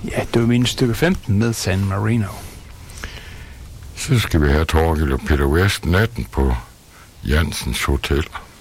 Ja, det var min stykke 15 med San Marino. Så skal vi have Torgild og Peter West natten på Jansens Hotel.